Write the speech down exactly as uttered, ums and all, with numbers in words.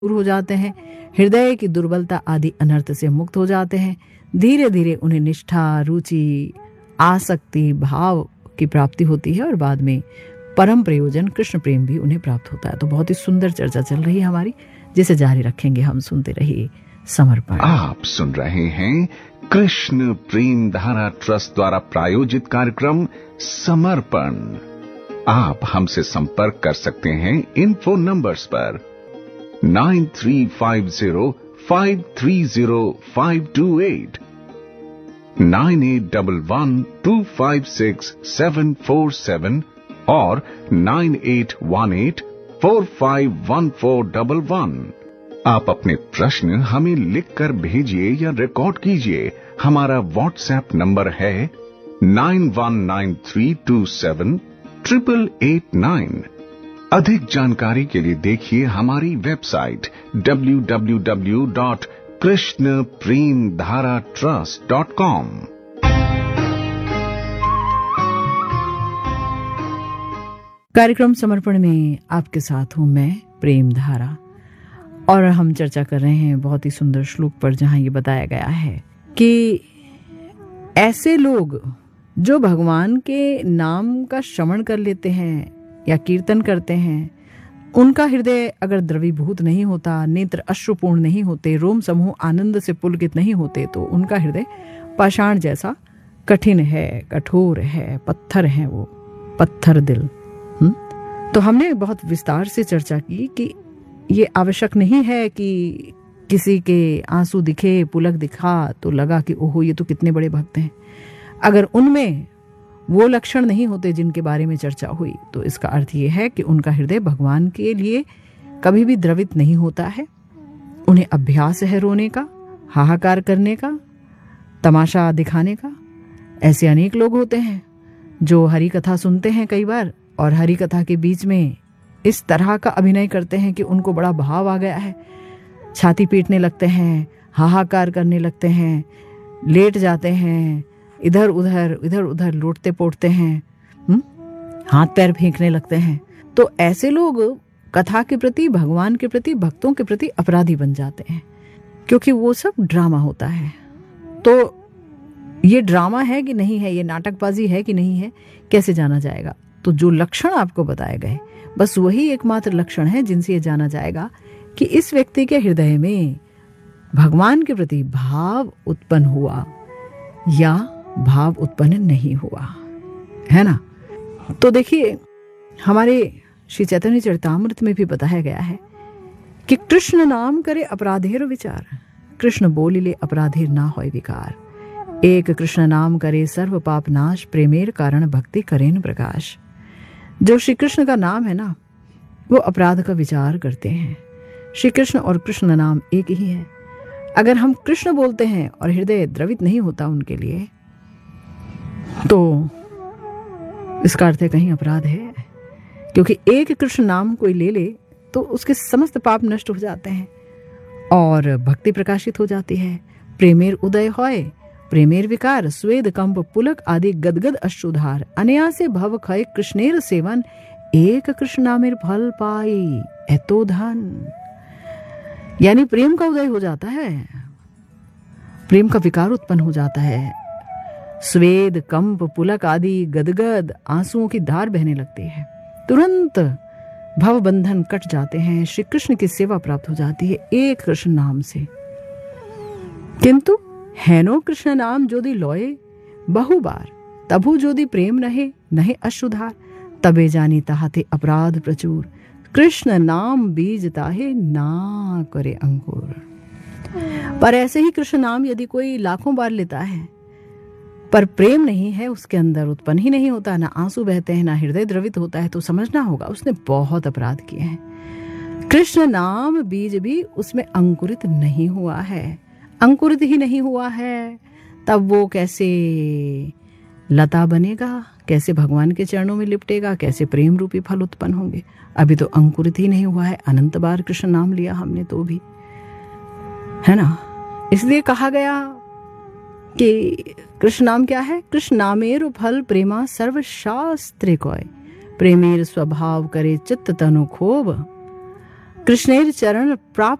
दूर हो जाते हैं, हृदय की दुर्बलता आदि अनर्थ से मुक्त हो जाते हैं। धीरे धीरे उन्हें निष्ठा, रुचि, आसक्ति, भाव की प्राप्ति होती है और बाद में परम प्रयोजन कृष्ण प्रेम भी उन्हें प्राप्त होता है। तो बहुत ही सुंदर चर्चा चल रही है हमारी, जिसे जारी रखेंगे हम। सुनते रहिए समर्पण। आप सुन रहे हैं कृष्ण प्रेम धारा ट्रस्ट द्वारा प्रायोजित कार्यक्रम समर्पण। आप हमसे संपर्क कर सकते हैं इन फोन नंबर्स पर nine three five zero five three zero five to eight, nine eight one one two five six seven four seven और nine eight one eight four five one four double one. आप अपने प्रश्न हमें लिखकर भेजिए या record कीजिए। हमारा व्हाट्सएप नंबर है nine one nine three to seven triple eight nine. अधिक जानकारी के लिए देखिए हमारी website W W W dot Krishna प्रेम धारा ट्रस्ट डॉट कॉम। कार्यक्रम समर्पण में आपके साथ हूं मैं प्रेम धारा, और हम चर्चा कर रहे हैं बहुत ही सुंदर श्लोक पर, जहां ये बताया गया है कि ऐसे लोग जो भगवान के नाम का श्रवण कर लेते हैं या कीर्तन करते हैं, उनका हृदय अगर द्रवीभूत नहीं होता, नेत्र अश्रुपूर्ण नहीं होते, रोम समूह आनंद से पुलकित नहीं होते, तो उनका हृदय पाषाण जैसा कठिन है, कठोर है, पत्थर है, वो पत्थर दिल। हुँ? तो हमने बहुत विस्तार से चर्चा की कि ये आवश्यक नहीं है कि किसी के आंसू दिखे, पुलक दिखा तो लगा कि ओहो ये तो कितने बड़े भक्त हैं। अगर उनमें वो लक्षण नहीं होते जिनके बारे में चर्चा हुई, तो इसका अर्थ ये है कि उनका हृदय भगवान के लिए कभी भी द्रवित नहीं होता है। उन्हें अभ्यास है रोने का, हाहाकार करने का, तमाशा दिखाने का। ऐसे अनेक लोग होते हैं जो हरि कथा सुनते हैं कई बार, और हरि कथा के बीच में इस तरह का अभिनय करते हैं कि उनको बड़ा भाव आ गया है, छाती पीटने लगते हैं, हाहाकार करने लगते हैं, लेट जाते हैं, इधर उधर इधर उधर लौटते पोटते हैं, हुँ? हाथ पैर फेंकने लगते हैं। तो ऐसे लोग कथा के प्रति, भगवान के प्रति, भक्तों के प्रति अपराधी बन जाते हैं, क्योंकि वो सब ड्रामा होता है। तो ये ड्रामा है कि नहीं है, ये नाटकबाजी है कि नहीं है, कैसे जाना जाएगा? तो जो लक्षण आपको बताए गए, बस वही एकमात्र लक्षण है जिनसे ये जाना जाएगा कि इस व्यक्ति के हृदय में भगवान के प्रति भाव उत्पन्न हुआ या भाव उत्पन्न नहीं हुआ, है ना। तो देखिए, हमारे श्री चैतन्य चरितामृत में भी बताया गया है कि कृष्ण नाम करे अपराधेर विचार, कृष्ण बोलिले अपराधेर ना होय विकार, एक कृष्ण नाम करे सर्व पाप नाश, प्रेमेर कारण भक्ति करेन प्रकाश। जो श्री कृष्ण का नाम है ना, वो अपराध का विचार करते हैं। श्री कृष्ण और कृष्ण नाम एक ही है। अगर हम कृष्ण बोलते हैं और हृदय द्रवित नहीं होता उनके लिए, तो इसका अर्थ है कहीं अपराध है, क्योंकि एक कृष्ण नाम कोई ले ले तो उसके समस्त पाप नष्ट हो जाते हैं और भक्ति प्रकाशित हो जाती है। प्रेमेर उदय होय, प्रेमेर विकार, स्वेद कंप पुलक आदि गदगद अश्रुधार, अनया से भव खय कृष्णेर सेवन, एक कृष्ण नामेर फल पाई एतो धन। यानी प्रेम का उदय हो जाता है, प्रेम का विकार उत्पन्न हो जाता है, स्वेद कंप पुलक आदि गदगद आंसुओं की धार बहने लगती है, तुरंत भव बंधन कट जाते हैं, श्री कृष्ण की सेवा प्राप्त हो जाती है एक कृष्ण नाम से। किंतु हैनो कृष्ण नाम जोदी लोए बहु बार, तभु जोदी प्रेम नहे नहे अशुधार, तबे जानी ताहते अपराध प्रचुर, कृष्ण नाम बीज ताहे ना करे अंकुर। पर ऐसे ही कृष्ण नाम यदि कोई लाखों बार लेता है पर प्रेम नहीं है उसके अंदर, उत्पन्न ही नहीं होता, ना आंसू बहते हैं, ना हृदय द्रवित होता है, तो समझना होगा उसने बहुत अपराध किए हैं। कृष्ण नाम बीज भी उसमें अंकुरित नहीं हुआ है। अंकुरित ही नहीं हुआ है तब वो कैसे लता बनेगा, कैसे भगवान के चरणों में लिपटेगा, कैसे प्रेम रूपी फल उत्पन्न होंगे? अभी तो अंकुरित ही नहीं हुआ है। अनंत बार कृष्ण नाम लिया हमने तो भी, है ना। इसलिए कहा गया कि कृष्ण नाम क्या है? कृष्ण नामेर फल प्रेमा सर्व शास्त्रे कोय, प्रेमेर स्वभाव करे चित्त तनु खोब, कृष्णेर चरण प्राप्त